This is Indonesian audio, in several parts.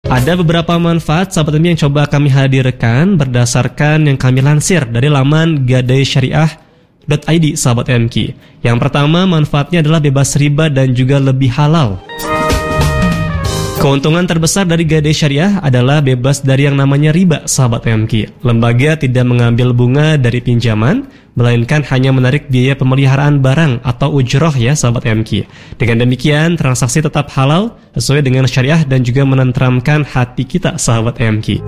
Ada beberapa manfaat sahabat MK yang coba kami hadirkan berdasarkan yang kami lansir dari laman gadaisyariah.id sahabat MK. Yang pertama, manfaatnya adalah bebas riba dan juga lebih halal. Keuntungan terbesar dari Gadai Syariah adalah bebas dari yang namanya riba, sahabat MK. Lembaga tidak mengambil bunga dari pinjaman, melainkan hanya menarik biaya pemeliharaan barang atau ujroh ya, sahabat MK. Dengan demikian, transaksi tetap halal sesuai dengan syariah dan juga menenteramkan hati kita, sahabat MK.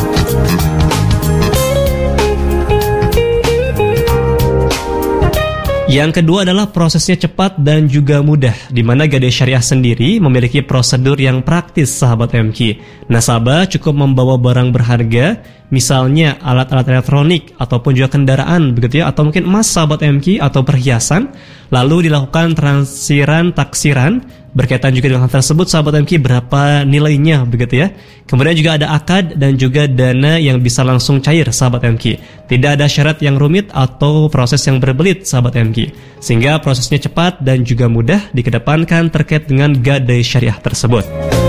Yang kedua adalah prosesnya cepat dan juga mudah, di mana Gadai Syariah sendiri memiliki prosedur yang praktis, sahabat MK. Nasabah cukup membawa barang berharga, misalnya alat-alat elektronik ataupun juga kendaraan, begitu ya, atau mungkin emas, sahabat MK, atau perhiasan, lalu dilakukan taksiran berkaitan juga dengan hal tersebut, sahabat MK, berapa nilainya, begitu ya. Kemudian juga ada akad dan juga dana yang bisa langsung cair, sahabat MK. Tidak ada syarat yang rumit atau proses yang berbelit, sahabat MK. Sehingga prosesnya cepat dan juga mudah dikedepankan terkait dengan Gadai Syariah tersebut.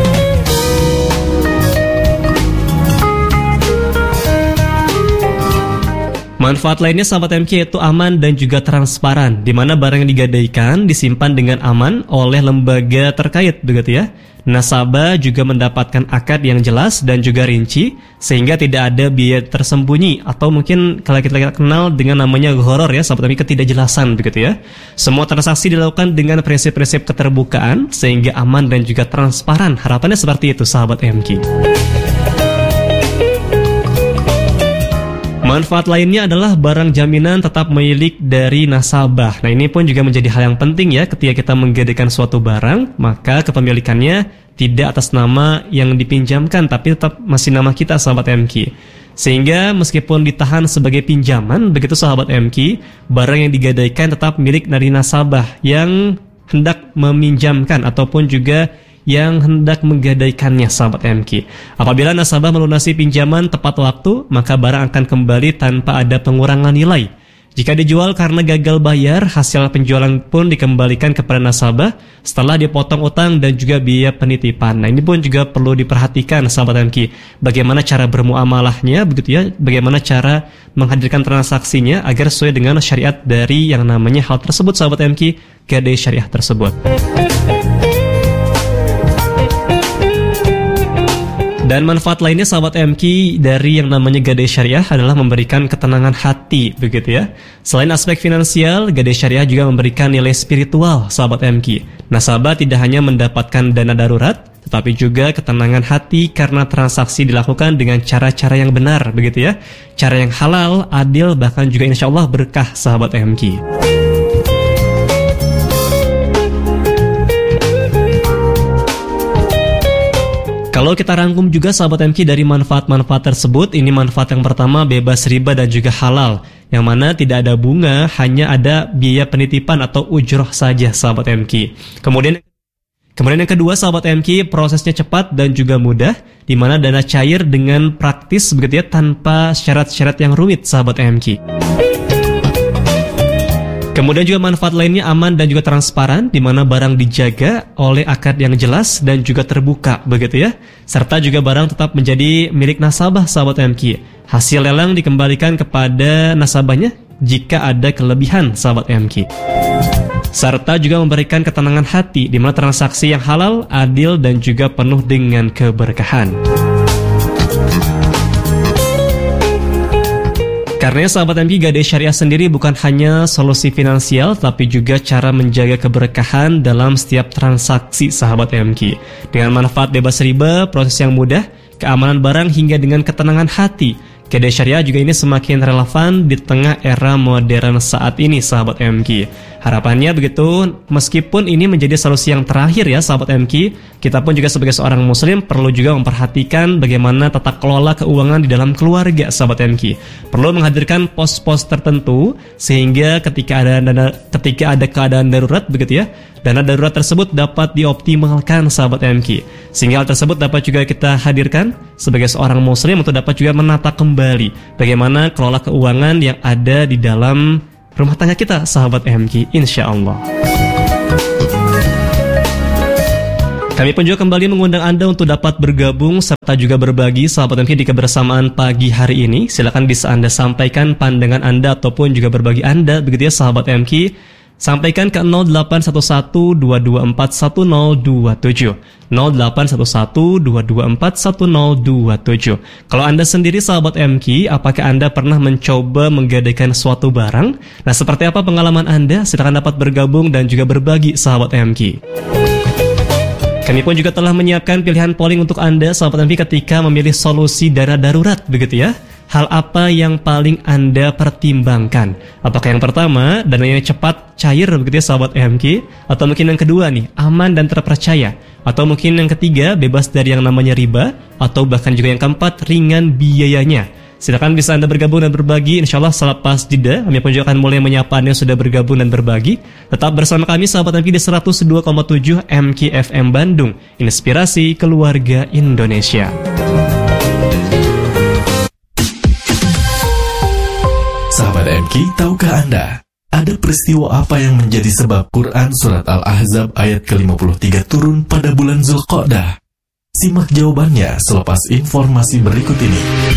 Manfaat lainnya, sahabat MK, yaitu aman dan juga transparan, di mana barang yang digadaikan disimpan dengan aman oleh lembaga terkait, begitu ya. Nasabah juga mendapatkan akad yang jelas dan juga rinci, sehingga tidak ada biaya tersembunyi atau mungkin kalau kita kenal dengan namanya gharar ya, sahabat MK, ketidakjelasan, begitu ya. Semua transaksi dilakukan dengan prinsip-prinsip keterbukaan sehingga aman dan juga transparan. Harapannya seperti itu, sahabat MK. Manfaat lainnya adalah barang jaminan tetap milik dari nasabah. Nah, ini pun juga menjadi hal yang penting ya, ketika kita menggadaikan suatu barang, maka kepemilikannya tidak atas nama yang dipinjamkan, tapi tetap masih nama kita, sahabat MK. Sehingga meskipun ditahan sebagai pinjaman, begitu sahabat MK, barang yang digadaikan tetap milik dari nasabah yang hendak meminjamkan ataupun juga yang hendak menggadaikannya, sahabat MK. Apabila nasabah melunasi pinjaman tepat waktu, maka barang akan kembali tanpa ada pengurangan nilai. Jika dijual karena gagal bayar, hasil penjualan pun dikembalikan kepada nasabah setelah dipotong utang dan juga biaya penitipan. Nah, ini pun juga perlu diperhatikan, sahabat MK. Bagaimana cara bermuamalahnya, begitu ya, bagaimana cara menghadirkan transaksinya agar sesuai dengan syariat dari yang namanya hal tersebut, sahabat MK, Gadai Syariah tersebut. Dan manfaat lainnya, sahabat MK, dari yang namanya Gadai Syariah adalah memberikan ketenangan hati, begitu ya. Selain aspek finansial, Gadai Syariah juga memberikan nilai spiritual, sahabat MK. Nasabah tidak hanya mendapatkan dana darurat, tetapi juga ketenangan hati karena transaksi dilakukan dengan cara-cara yang benar, begitu ya. Cara yang halal, adil, bahkan juga insya Allah berkah, sahabat MK. Kalau kita rangkum juga, sahabat MK, dari manfaat-manfaat tersebut, ini manfaat yang pertama bebas riba dan juga halal, yang mana tidak ada bunga, hanya ada biaya penitipan atau ujroh saja, sahabat MK. Kemudian yang kedua, sahabat MK, prosesnya cepat dan juga mudah, di mana dana cair dengan praktis, begitu ya, tanpa syarat-syarat yang rumit, sahabat MK. Kemudian juga manfaat lainnya aman dan juga transparan, di mana barang dijaga oleh akad yang jelas dan juga terbuka, begitu ya. Serta juga barang tetap menjadi milik nasabah, sahabat MK. Hasil lelang dikembalikan kepada nasabahnya jika ada kelebihan, sahabat MK. Serta juga memberikan ketenangan hati, di mana transaksi yang halal, adil dan juga penuh dengan keberkahan. Karena sahabat MK, Gadai Syariah sendiri bukan hanya solusi finansial, tapi juga cara menjaga keberkahan dalam setiap transaksi, sahabat MK. Dengan manfaat bebas riba, proses yang mudah, keamanan barang hingga dengan ketenangan hati, Gadai Syariah juga ini semakin relevan di tengah era modern saat ini, sahabat MK. Harapannya begitu, meskipun ini menjadi solusi yang terakhir ya, sahabat MK, kita pun juga sebagai seorang muslim perlu juga memperhatikan bagaimana tata kelola keuangan di dalam keluarga, sahabat MK. Perlu menghadirkan pos-pos tertentu sehingga ketika ada keadaan darurat, begitu ya, dana darurat tersebut dapat dioptimalkan, sahabat MK. Sehingga hal tersebut dapat juga kita hadirkan sebagai seorang muslim untuk dapat juga menata kembali bagaimana kelola keuangan yang ada di dalam rumah tangga kita, sahabat MK, insya Allah. Kami pun juga kembali mengundang Anda untuk dapat bergabung serta juga berbagi sahabat MK di kebersamaan pagi hari ini. Silakan bisa Anda sampaikan pandangan Anda ataupun juga berbagi Anda, begitu ya sahabat MK. Sampaikan ke 0811-224-1027 0811-224-1027. Kalau Anda sendiri sahabat MK, apakah Anda pernah mencoba menggadaikan suatu barang? Nah, seperti apa pengalaman Anda? Silakan dapat bergabung dan juga berbagi sahabat MK. Kami pun juga telah menyiapkan pilihan polling untuk Anda sahabat MK ketika memilih solusi dana darurat, begitu ya. Hal apa yang paling Anda pertimbangkan? Apakah yang pertama, dananya cepat, cair begitu ya sahabat MK? Atau mungkin yang kedua nih, aman dan terpercaya? Atau mungkin yang ketiga, bebas dari yang namanya riba? Atau bahkan juga yang keempat, ringan biayanya? Silakan bisa Anda bergabung dan berbagi. Insya Allah selepas jeda, kami pun juga akan mulai menyapa Anda yang sudah bergabung dan berbagi. Tetap bersama kami sahabat MK di 102,7 MK FM Bandung. Inspirasi Keluarga Indonesia. Sahabat MK, tahukah Anda, ada peristiwa apa yang menjadi sebab Quran Surat Al-Ahzab ayat ke-53 turun pada bulan Zulqa'dah? Simak jawabannya selepas informasi berikut ini.